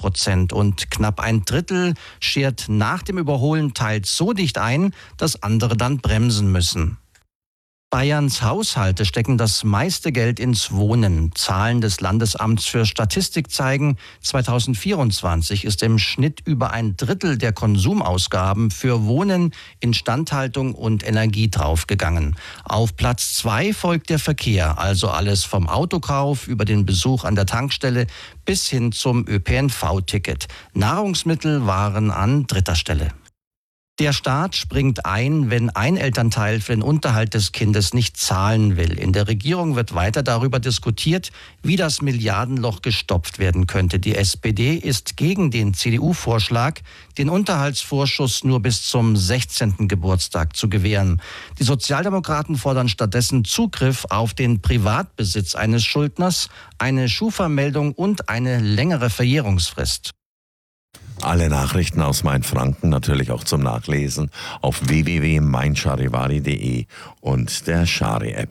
11%. Und knapp ein Drittel schert nach dem Überholen teils so dicht ein, dass andere dann bremsen müssen. Bayerns Haushalte stecken das meiste Geld ins Wohnen. Zahlen des Landesamts für Statistik zeigen, 2024 ist im Schnitt über ein Drittel der Konsumausgaben für Wohnen, Instandhaltung und Energie draufgegangen. Auf Platz 2 folgt der Verkehr, also alles vom Autokauf über den Besuch an der Tankstelle bis hin zum ÖPNV-Ticket. Nahrungsmittel waren an 3. Stelle. Der Staat springt ein, wenn ein Elternteil für den Unterhalt des Kindes nicht zahlen will. In der Regierung wird weiter darüber diskutiert, wie das Milliardenloch gestopft werden könnte. Die SPD ist gegen den CDU-Vorschlag, den Unterhaltsvorschuss nur bis zum 16. Geburtstag zu gewähren. Die Sozialdemokraten fordern stattdessen Zugriff auf den Privatbesitz eines Schuldners, eine Schufa-Meldung und eine längere Verjährungsfrist. Alle Nachrichten aus Mainfranken natürlich auch zum Nachlesen auf www.meincharivari.de und der Chari-App.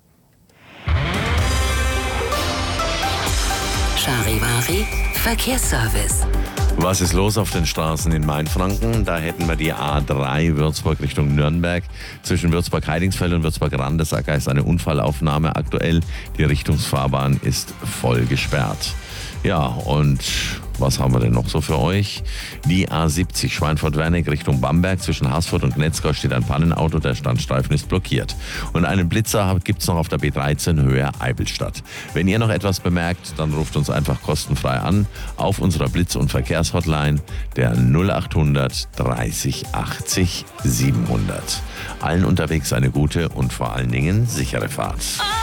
Charivari Verkehrsservice. Was ist los auf den Straßen in Mainfranken? Da hätten wir die A3 Würzburg Richtung Nürnberg. Zwischen Würzburg-Heidingsfeld und Würzburg-Randesacker ist eine Unfallaufnahme aktuell. Die Richtungsfahrbahn ist voll gesperrt. Ja, und was haben wir denn noch so für euch? Die A70 Schweinfurt-Wernig Richtung Bamberg. Zwischen Haßfurt und Gnetzgau steht ein Pannenauto, der Standstreifen ist blockiert. Und einen Blitzer gibt es noch auf der B13 Höhe Eibelstadt. Wenn ihr noch etwas bemerkt, dann ruft uns einfach kostenfrei an auf unserer Blitz- und Verkehrshotline der 0800 30 80 700. Allen unterwegs eine gute und vor allen Dingen sichere Fahrt.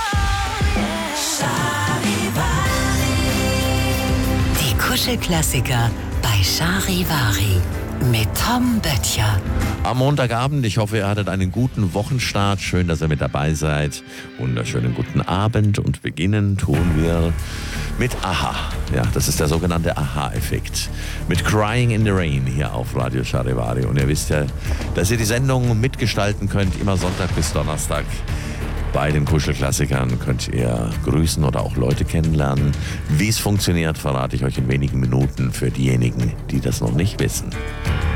Kuschelklassiker bei Charivari mit Tom Böttcher. Am Montagabend, ich hoffe, ihr hattet einen guten Wochenstart. Schön, dass ihr mit dabei seid. Wunderschönen guten Abend und beginnen tun wir mit Aha. Ja, das ist der sogenannte Aha-Effekt. Mit Crying in the Rain hier auf Radio Charivari. Und ihr wisst ja, dass ihr die Sendung mitgestalten könnt, immer Sonntag bis Donnerstag. Bei den Kuschelklassikern könnt ihr grüßen oder auch Leute kennenlernen. Wie es funktioniert, verrate ich euch in wenigen Minuten für diejenigen, die das noch nicht wissen.